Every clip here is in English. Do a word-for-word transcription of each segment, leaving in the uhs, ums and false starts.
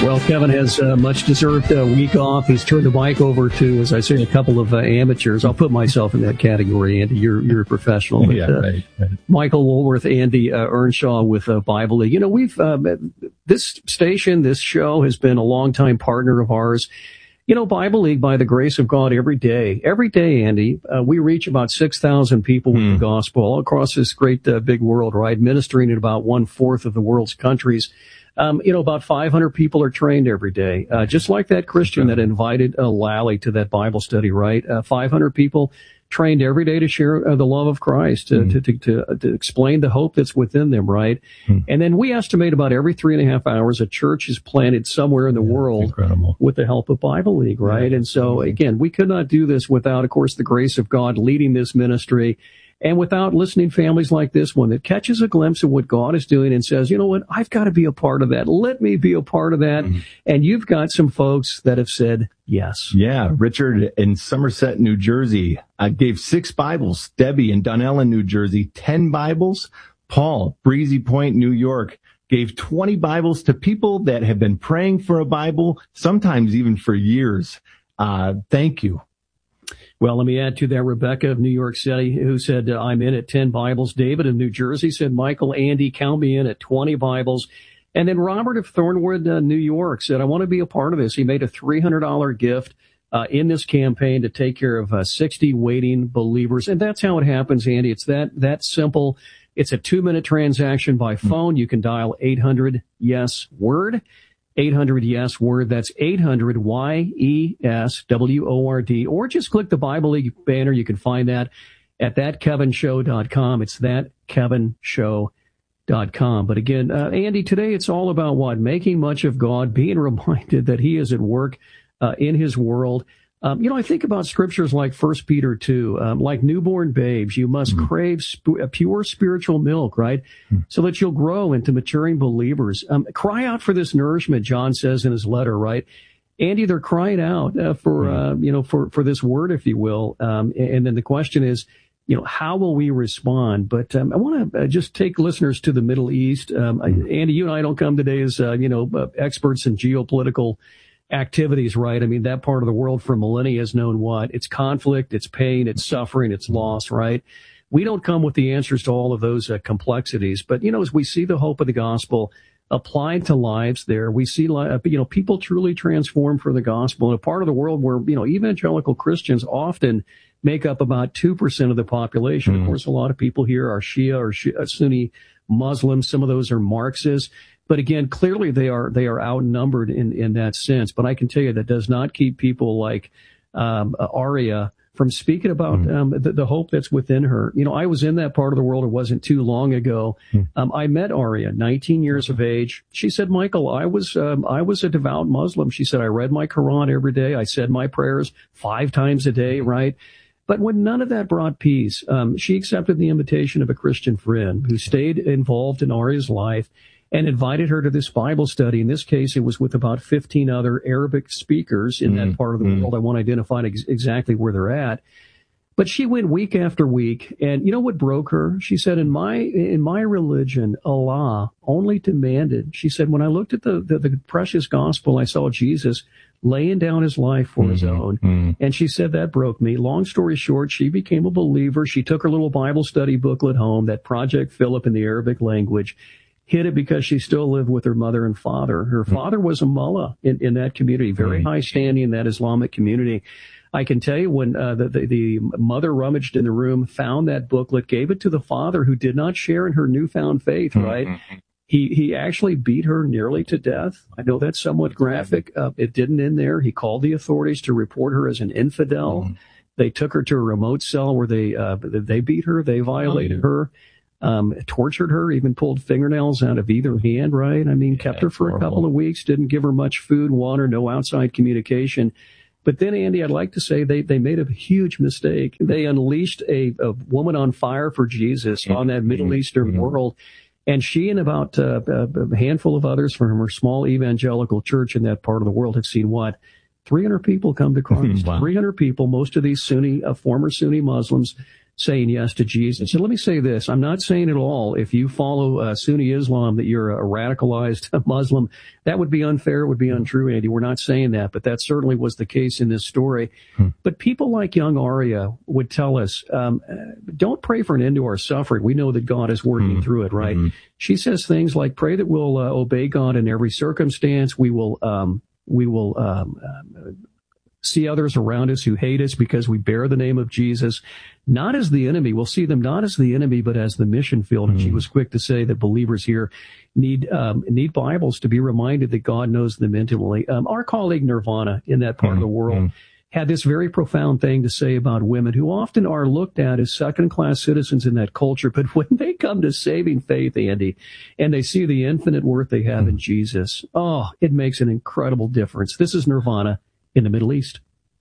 Well, Kevin has a much-deserved uh, week off. He's turned the mic over to, as I say, a couple of uh, amateurs. I'll put myself in that category, Andy. You're, you're a professional. But, yeah, uh, right, right. Michael Woolworth, Andy uh, Earnshaw with uh, Bible League. You know, we've uh, this station, this show has been a longtime partner of ours. You know, Bible League, by the grace of God, every day, every day, Andy, uh, we reach about six thousand people with mm. the gospel all across this great uh, big world, right? Ministering in about one-fourth of the world's countries. Um, you know, about five hundred people are trained every day. Uh, just like that Christian that invited uh, Lally to that Bible study, right? Uh, five hundred people trained every day to share uh, the love of Christ, to, mm. to, to, to, to explain the hope that's within them, right? Mm. And then we estimate about every three and a half hours a church is planted somewhere in the yeah, world incredible. With the help of Bible League, right? Yeah, and so, amazing. Again, we could not do this without, of course, the grace of God leading this ministry. And without listening families like this one that catches a glimpse of what God is doing and says, you know what, I've got to be a part of that. Let me be a part of that. Mm-hmm. And you've got some folks that have said yes. Yeah. Richard in Somerset, New Jersey, I gave six Bibles. Debbie in Dunellen, New Jersey, ten Bibles. Paul, Breezy Point, New York, gave twenty Bibles to people that have been praying for a Bible, sometimes even for years. Uh, thank you. Well, let me add to that Rebecca of New York City, who said, uh, I'm in at ten Bibles. David of New Jersey said, Michael, Andy, count me in at twenty Bibles. And then Robert of Thornwood, uh, New York said, I want to be a part of this. He made a three hundred dollars gift uh, in this campaign to take care of uh, sixty waiting believers. And that's how it happens, Andy. It's that, that simple. It's a two minute transaction by phone. You can dial eight hundred yes word. eight hundred yes word. That's eight hundred Y E S W O R D. Or just click the Bible League banner. You can find that at that kevin show dot com. It's that kevin show dot com. But again, uh, Andy, today it's all about what? Making much of God, being reminded that he is at work uh, in his world. Um, you know, I think about scriptures like First Peter two, um, like newborn babes, you must mm-hmm. crave sp- pure spiritual milk, right? Mm-hmm. So that you'll grow into maturing believers. Um, cry out for this nourishment, John says in his letter, right? Andy, they're crying out uh, for, mm-hmm. uh, you know, for, for this word, if you will. Um, and, and then the question is, you know, how will we respond? But um, I want to uh, just take listeners to the Middle East. Um, mm-hmm. I, Andy, you and I don't come today as, uh, you know, uh, experts in geopolitical activities, right? I mean, that part of the world for millennia has known what? It's conflict, it's pain, it's suffering, it's loss, right? We don't come with the answers to all of those uh, complexities. But, you know, as we see the hope of the gospel applied to lives there, we see, uh, you know, people truly transform for the gospel in a part of the world where, you know, evangelical Christians often make up about two percent of the population. Mm. Of course, a lot of people here are Shia or Shia, Sunni Muslims. Some of those are Marxists. But again, clearly they are they are outnumbered in, in that sense. But I can tell you that does not keep people like um, Aria from speaking about mm. um, the, the hope that's within her. You know, I was in that part of the world. It wasn't too long ago. Mm. Um, I met Aria, nineteen years of age. She said, Michael, I was um, I was a devout Muslim. She said, I read my Quran every day. I said my prayers five times a day, right? But when none of that brought peace, um, she accepted the invitation of a Christian friend who stayed involved in Aria's life and invited her to this Bible study. In this case, it was with about fifteen other Arabic speakers in mm-hmm. that part of the mm-hmm. world. I won't identify ex- exactly where they're at. But she went week after week. And you know what broke her? She said, in my in my religion, Allah only demanded, she said, when I looked at the, the, the precious gospel, I saw Jesus laying down his life for mm-hmm. his own. Mm-hmm. And she said, that broke me. Long story short, she became a believer. She took her little Bible study booklet home, that Project Philip in the Arabic language, hid it because she still lived with her mother and father. Her father was a mullah in, in that community, very high standing in that Islamic community. I can tell you when uh, the, the, the mother rummaged in the room, found that booklet, gave it to the father who did not share in her newfound faith, right? Mm-hmm. He he actually beat her nearly to death. I know that's somewhat graphic. Uh, it didn't end there. He called the authorities to report her as an infidel. Mm-hmm. They took her to a remote cell where they uh, they beat her. They violated oh, yeah. her. Um, tortured her, even pulled fingernails out of either hand, right? I mean, yeah, kept her for horrible. a couple of weeks, didn't give her much food, water, no outside communication. But then, Andy, I'd like to say they, they made a huge mistake. They unleashed a, a woman on fire for Jesus mm-hmm. on that Middle Eastern mm-hmm. world. And she and about uh, a handful of others from her small evangelical church in that part of the world have seen what? three hundred people come to Christ. Wow. three hundred people, most of these Sunni, uh, former Sunni Muslims, saying yes to Jesus. And let me say this, I'm not saying at all, if you follow uh, Sunni Islam, that you're a radicalized Muslim. That would be unfair, it would be untrue, Andy. We're not saying that, but that certainly was the case in this story. Hmm. But people like young Aria would tell us, um, don't pray for an end to our suffering. We know that God is working hmm. through it, right? Hmm. She says things like, pray that we'll uh, obey God in every circumstance. We will, um, we will, um, uh, see others around us who hate us because we bear the name of Jesus, not as the enemy. We'll see them not as the enemy, but as the mission field. And mm. she was quick to say that believers here need um, need Bibles to be reminded that God knows them intimately. Um, our colleague Nirvana in that part mm. of the world mm. had this very profound thing to say about women who often are looked at as second-class citizens in that culture. But when they come to saving faith, Andy, and they see the infinite worth they have mm. in Jesus, oh, it makes an incredible difference. This is Nirvana in the Middle East.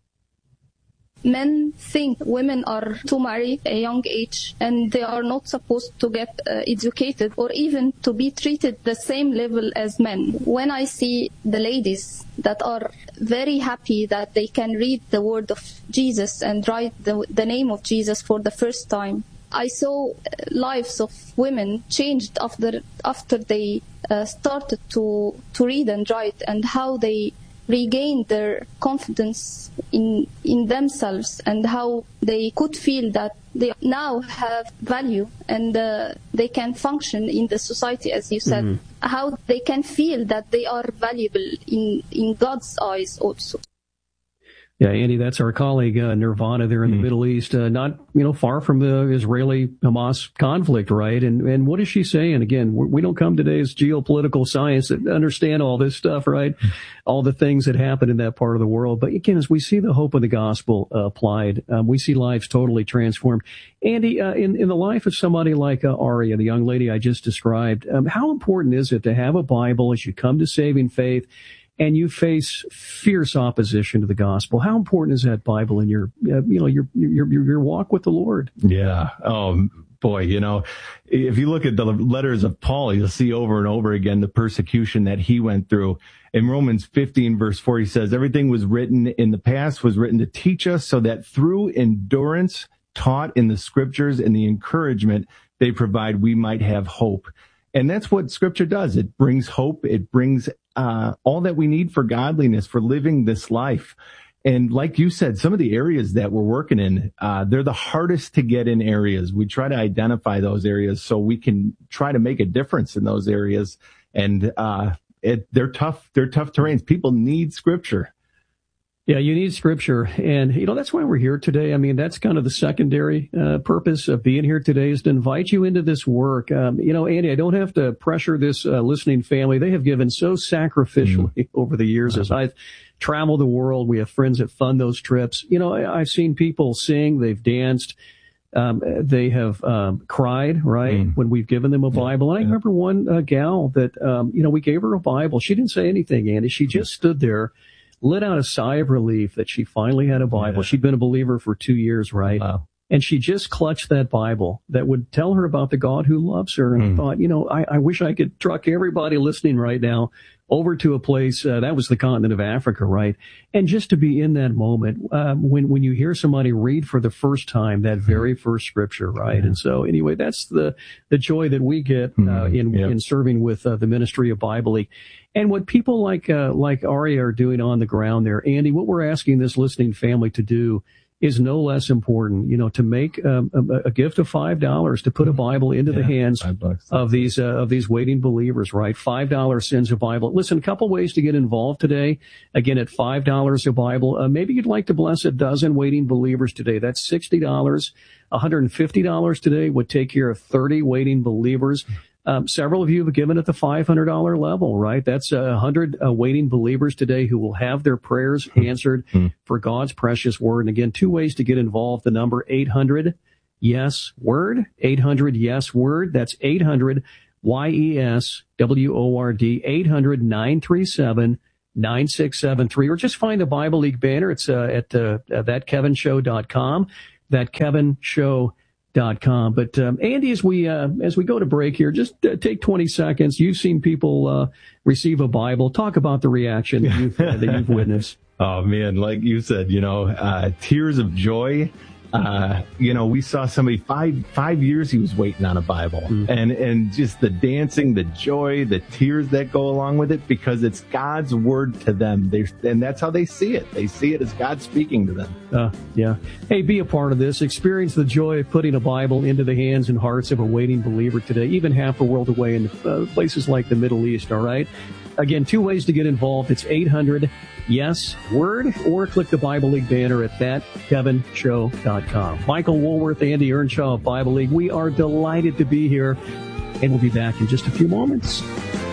Men think women are to marry at a young age and they are not supposed to get uh, educated or even to be treated the same level as men. When I see the ladies that are very happy that they can read the word of Jesus and write the, the name of Jesus for the first time, I saw lives of women changed after after they uh, started to to read and write, and how they regained their confidence in in themselves, and how they could feel that they now have value and uh, they can function in the society, as you said. Mm-hmm. How they can feel that they are valuable in in God's eyes also. Yeah, Andy, that's our colleague uh, Nirvana there in the mm. Middle East, uh, not, you know, far from the Israeli-Hamas conflict, right? And and what is she saying? Again, we don't come today as geopolitical science to understand all this stuff, right? Mm. All the things that happen in that part of the world. But again, as we see the hope of the gospel uh, applied, um, we see lives totally transformed. Andy, uh, in, in the life of somebody like uh, Aria, the young lady I just described, um, how important is it to have a Bible as you come to saving faith and you face fierce opposition to the gospel? How important is that Bible in your, uh, you know, your, your, your, your walk with the Lord? Yeah. Oh, boy, you know, if you look at the letters of Paul, you'll see over and over again the persecution that he went through. In Romans fifteen, verse four, he says, everything was written in the past was written to teach us, so that through endurance taught in the scriptures and the encouragement they provide, we might have hope. And that's what scripture does. It brings hope. It brings uh all that we need for godliness, for living this life. And like you said, some of the areas that we're working in, uh they're the hardest to get in areas. We try to identify those areas so we can try to make a difference in those areas. And uh it, they're tough. They're tough terrains. People need scripture. Yeah, you need scripture. And, you know, that's why we're here today. I mean, that's kind of the secondary uh, purpose of being here today, is to invite you into this work. Um, you know, Andy, I don't have to pressure this uh, listening family. They have given so sacrificially mm. over the years. As I've traveled the world, we have friends that fund those trips. You know, I, I've seen people sing, they've danced, um, they have um, cried, right, mm. when we've given them a Bible. And I remember one uh, gal that, um, you know, we gave her a Bible. She didn't say anything, Andy. She just stood there, let out a sigh of relief that she finally had a Bible. Yeah. She'd been a believer for two years, right? Wow. And she just clutched that Bible that would tell her about the God who loves her. And mm. I thought, you know, I, I wish I could truck everybody listening right now over to a place, uh, that was the continent of Africa, right? And just to be in that moment, um, when, when you hear somebody read for the first time that very first scripture, right? Yeah. And so anyway, that's the, the joy that we get, uh, mm. in, yep. in serving with, uh, the ministry of Bible League. And what people like, uh, like Aria are doing on the ground there, Andy, what we're asking this listening family to do is no less important, you know, to make um, a, a gift of five dollars to put a Bible into yeah, the hands of these, uh, of these waiting believers, right? five dollars sends a Bible. Listen, a couple ways to get involved today. Again, at five dollars a Bible, uh, maybe you'd like to bless a dozen waiting believers today. That's sixty dollars. one hundred fifty dollars today would take care of thirty waiting believers. Um, several of you have given at the five hundred dollars level, right? That's a uh, one hundred uh, waiting believers today who will have their prayers answered for God's precious word. And again, two ways to get involved. The number eight hundred yes word, eight hundred yes word. That's eight hundred Y E S W O R D, eight hundred nine three seven nine six seven three, or just find the Bible League banner. It's uh, at uh, that kevin show dot com, that kevin show dot com. But um, Andy, as we uh, as we go to break here, just uh, take twenty seconds. You've seen people uh, receive a Bible. Talk about the reaction that you've, uh, that you've witnessed. Oh man, like you said, you know, uh, tears of joy. Uh, you know, we saw somebody five five years he was waiting on a Bible, mm-hmm. and and just the dancing, the joy, the tears that go along with it, because it's God's word to them. They and that's how they see it. They see it as God speaking to them. Uh, yeah. Hey, be a part of this. Experience the joy of putting a Bible into the hands and hearts of a waiting believer today, even half a world away in uh, places like the Middle East. All right. Again, two ways to get involved. It's eight hundred yes word, or click the Bible League banner at that kevin show dot com. Michael Woolworth, Andy Earnshaw of Bible League, we are delighted to be here, and we'll be back in just a few moments.